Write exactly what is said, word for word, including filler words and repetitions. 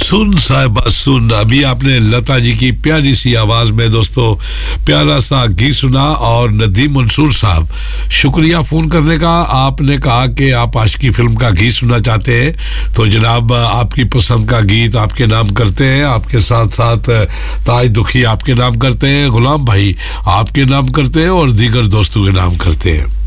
सुन साहिबा सुन, अभी आपने लता जी की प्यारी सी आवाज में दोस्तों प्यारा सा गीत सुना। और नदीम मंसूर साहब, शुक्रिया फोन करने का। आपने कहा कि आप आशिकी फिल्म का गीत सुनना चाहते हैं, तो जनाब आपकी पसंद का गीत आपके नाम करते हैं। आपके साथ साथ ताज दुखी आपके नाम करते हैं, गुलाम भाई आपके नाम करते हैं और दीगर दोस्तों के नाम करते हैं।